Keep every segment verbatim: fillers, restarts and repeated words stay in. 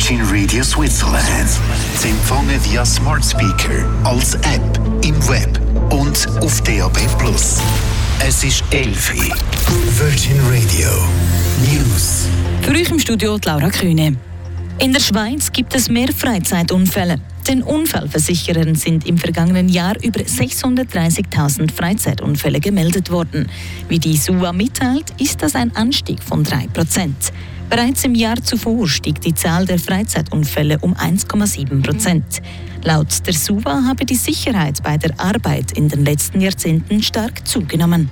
Virgin Radio Switzerland. Sie empfangen via Smart Speaker, als App, im Web und auf D A B plus. Es ist elf Uhr. Virgin Radio News. Für euch im Studio Laura Kühne. In der Schweiz gibt es mehr Freizeitunfälle. Den Unfallversicherern sind im vergangenen Jahr über sechshundertdreißigtausend Freizeitunfälle gemeldet worden. Wie die S U A mitteilt, ist das ein Anstieg von drei Prozent. Bereits im Jahr zuvor stieg die Zahl der Freizeitunfälle um eins Komma sieben Prozent. Laut der S U A habe die Sicherheit bei der Arbeit in den letzten Jahrzehnten stark zugenommen.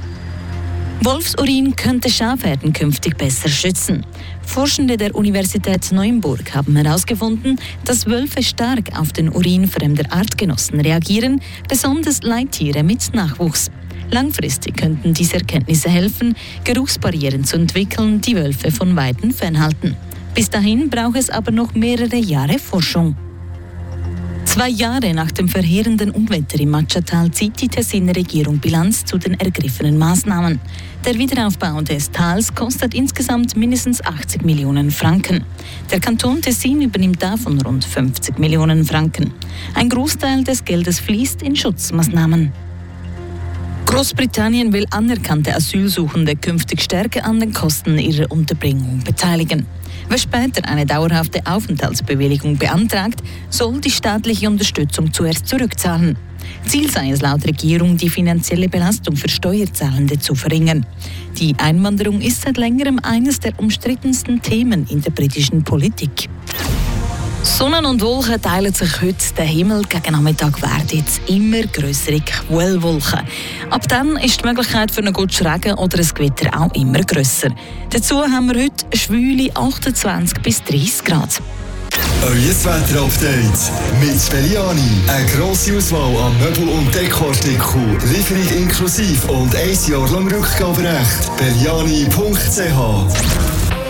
Wolfsurin könnte Schafherden künftig besser schützen. Forschende der Universität Neuenburg haben herausgefunden, dass Wölfe stark auf den Urin fremder Artgenossen reagieren, besonders Leittiere mit Nachwuchs. Langfristig könnten diese Erkenntnisse helfen, Geruchsbarrieren zu entwickeln, die Wölfe von Weiden fernhalten. Bis dahin braucht es aber noch mehrere Jahre Forschung. Zwei Jahre nach dem verheerenden Unwetter im Matschental zieht die Tessiner Regierung Bilanz zu den ergriffenen Maßnahmen. Der Wiederaufbau des Tals kostet insgesamt mindestens achtzig Millionen Franken. Der Kanton Tessin übernimmt davon rund fünfzig Millionen Franken. Ein Großteil des Geldes fließt in Schutzmaßnahmen. Großbritannien will anerkannte Asylsuchende künftig stärker an den Kosten ihrer Unterbringung beteiligen. Wer später eine dauerhafte Aufenthaltsbewilligung beantragt, soll die staatliche Unterstützung zuerst zurückzahlen. Ziel sei es laut Regierung, die finanzielle Belastung für Steuerzahlende zu verringern. Die Einwanderung ist seit längerem eines der umstrittensten Themen in der britischen Politik. Sonnen und Wolken teilen sich heute. Der Himmel gegen Nachmittag werden jetzt immer grössere Quellwolken. Ab dann ist die Möglichkeit für einen guten Regen oder ein Gewitter auch immer grösser. Dazu haben wir heute schwüle achtundzwanzig bis dreißig Grad. Euer Wetter-Update mit Belliani. Eine grosse Auswahl an Möbel- und Dekoartikeln, Lieferung inklusive und ein Jahr lang Rückgaberecht. Belliani punkt c h.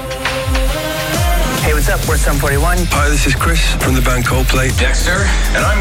Hey, what's up? We're Sum forty-one. Hi, this is Chris from the band Coldplay. Dexter, and I'm